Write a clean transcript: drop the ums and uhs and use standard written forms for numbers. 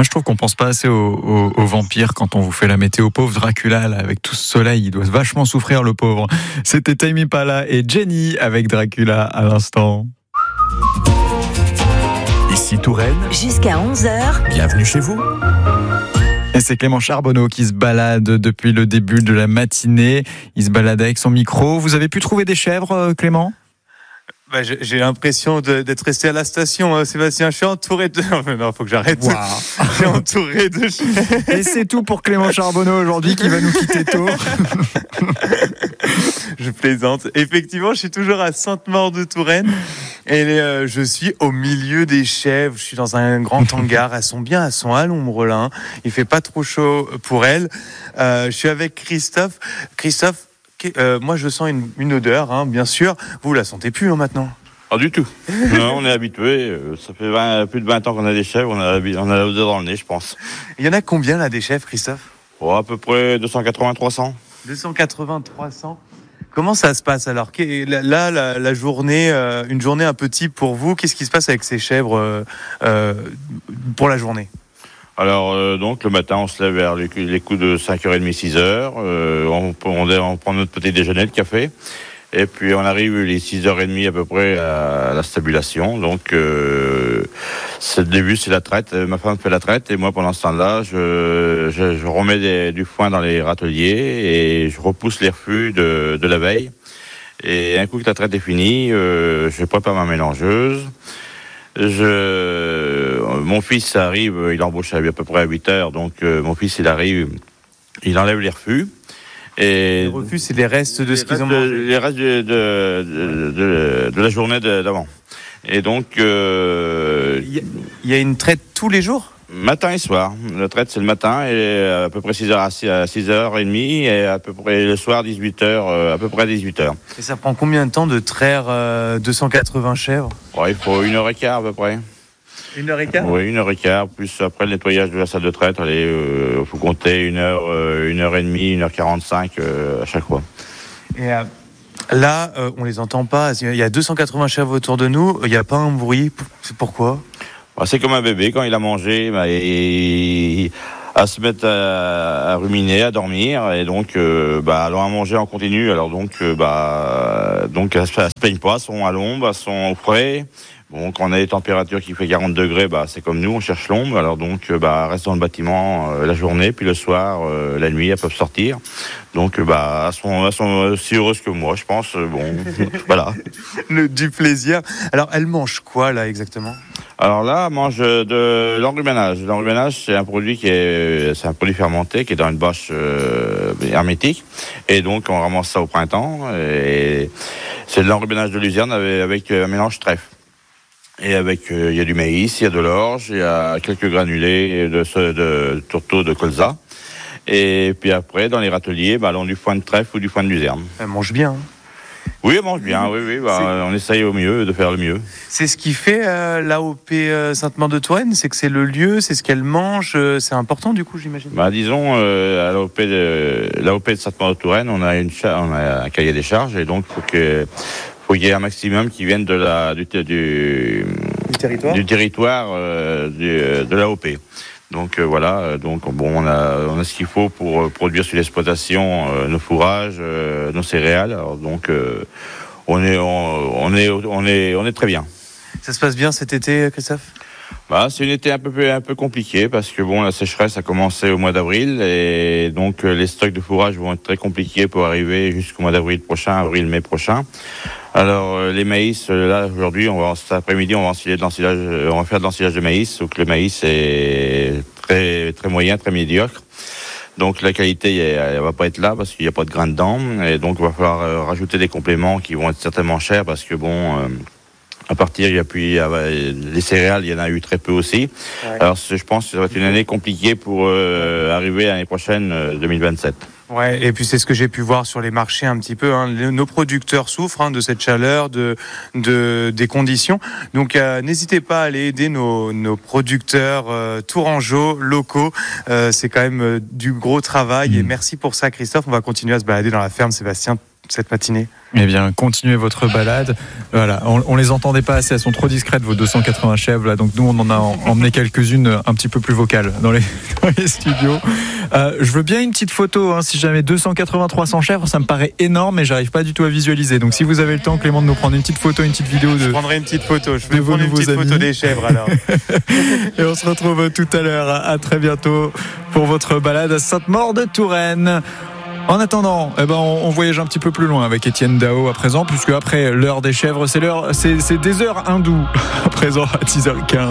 Moi, je trouve qu'on pense pas assez aux vampires quand on vous fait la météo. Pauvre Dracula, là, avec tout ce soleil, il doit vachement souffrir, le pauvre. C'était Tame Impala et Jenny avec Dracula à l'instant. Ici Touraine. Jusqu'à 11h. Bienvenue chez vous. Et c'est Clément Charbonneau qui se balade depuis le début de la matinée. Il se balade avec son micro. Vous avez pu trouver des chèvres, Clément ? J'ai l'impression d'être resté à la station, Sébastien. Je suis entouré de... Non, faut que j'arrête. Wow. Je suis entouré de chèvres. Et c'est tout pour Clément Charbonneau aujourd'hui qui va nous quitter tôt. Je plaisante. Effectivement, je suis toujours à Sainte-Maure-de-Touraine et je suis au milieu des chèvres. Je suis dans un grand hangar. Elles sont bien, elles sont à l'ombre là. Il fait pas trop chaud pour elles. Je suis avec Christophe. Christophe, moi je sens une odeur, bien sûr. Vous la sentez plus maintenant? Pas du tout. Non, on est habitué. Ça fait plus de 20 ans qu'on a des chèvres. On a l'odeur dans le nez, je pense. Il y en a combien là des chèvres, Christophe? À peu près 280-300. 280-300. Comment ça se passe alors? Là, la journée, une journée un peu type pour vous, qu'est-ce qui se passe avec ces chèvres pour la journée? Alors, donc, le matin, on se lève vers les coups de 5h30, 6h. On prend notre petit déjeuner de café. Et puis, on arrive les 6h30 à peu près à la stabulation. Donc, le début, c'est la traite. Ma femme fait la traite. Et moi, pendant ce temps-là, je remets du foin dans les râteliers et je repousse les refus de la veille. Et un coup que la traite est finie, je prépare ma mélangeuse. Mon fils arrive, il embauche à peu près à 8h. Donc, mon fils, il arrive, il enlève les refus. Et les refus, c'est les restes de ce qu'ils ont mangé. Les restes de la journée d'avant. Et donc... Il y a une traite tous les jours? Matin et soir. La traite, c'est le matin, et à peu près 6h à 6h30, et à peu près le soir, 18h, à peu près 18h. Et ça prend combien de temps de traire 280 chèvres? Il faut 1h15 à peu près. 1h15? Oui, 1h15, plus après le nettoyage de la salle de traite, il faut compter 1h30, 1h45 à chaque fois. Et là, on les entend pas. Il y a 280 chèvres autour de nous. Il n'y a pas un bruit. C'est pourquoi? C'est comme un bébé, quand il a mangé, à se mettre à ruminer, à dormir, et donc alors à manger en continu. Alors donc elles se plaignent pas, sont à l'ombre, elles sont au frais. Bon, quand on a des températures qui fait 40 degrés, c'est comme nous, on cherche l'ombre. Alors donc, reste dans le bâtiment la journée, puis le soir, la nuit, elles peuvent sortir. Donc, elles sont aussi heureuses que moi, je pense. Voilà. Du plaisir. Alors, elles mangent quoi, là, exactement? Alors là, elles mangent de l'enruménage. L'enruménage, c'est un produit c'est un produit fermenté qui est dans une bâche hermétique. Et donc, on ramasse ça au printemps. Et c'est de l'enruménage de luzerne avec un mélange trèfle. Et il y a du maïs, il y a de l'orge, il y a quelques granulés de tourteaux de colza. Et puis après, dans les râteliers, elles ont du foin de trèfle ou du foin de luzerne. Elles mangent bien. Oui, elles mangent bien, oui. On essaye au mieux de faire le mieux. C'est ce qui fait l'AOP Sainte-Maure-de-Touraine, c'est que c'est le lieu, c'est ce qu'elles mangent, c'est important du coup, j'imagine. Disons, à l'AOP de Sainte-Maure-de-Touraine, on a un cahier des charges, et donc faut qu'il y ait un maximum qui vienne du territoire de l'AOP. Donc voilà, on a ce qu'il faut pour produire sur l'exploitation nos fourrages, nos céréales. Alors donc on est très bien. Ça se passe bien cet été, Christophe? C'est un été un peu compliqué parce que la sécheresse a commencé au mois d'avril, et donc les stocks de fourrage vont être très compliqués pour arriver jusqu'au mois d'avril prochain, avril-mai prochain. Alors les maïs, là aujourd'hui, cet après-midi, on va faire de l'ensilage de maïs. Donc le maïs est très très moyen, très médiocre. Donc la qualité, elle va pas être là parce qu'il n'y a pas de grains dedans, et donc il va falloir rajouter des compléments qui vont être certainement chers parce que à partir, les céréales, il y en a eu très peu aussi. Ouais. Alors, je pense que ça va être une année compliquée pour arriver à l'année prochaine, 2027. Ouais, et puis c'est ce que j'ai pu voir sur les marchés un petit peu. Nos producteurs souffrent de cette chaleur, des conditions. Donc, n'hésitez pas à aller aider nos producteurs tourangeaux, locaux. C'est quand même du gros travail. Et merci pour ça, Christophe. On va continuer à se balader dans la ferme Sébastien cette matinée. Eh bien, continuez votre balade. Voilà, on les entendait pas assez, elles sont trop discrètes vos 280 chèvres là. Donc nous, on en a emmené quelques-unes un petit peu plus vocales dans les studios. Je veux bien une petite photo, si jamais 280-300 chèvres, ça me paraît énorme, mais j'arrive pas du tout à visualiser. Donc si vous avez le temps, Clément, de nous prendre une petite photo, une petite vidéo Je prendrai une petite photo. Je vais de vos prendre une petite nouveaux photo amis. des chèvres alors. Et on se retrouve tout à l'heure. À très bientôt pour votre balade à Sainte-Maure-de-Touraine. En attendant, on voyage un petit peu plus loin avec Étienne Dao à présent, puisque après l'heure des chèvres, c'est des heures hindoues à présent à 10h15.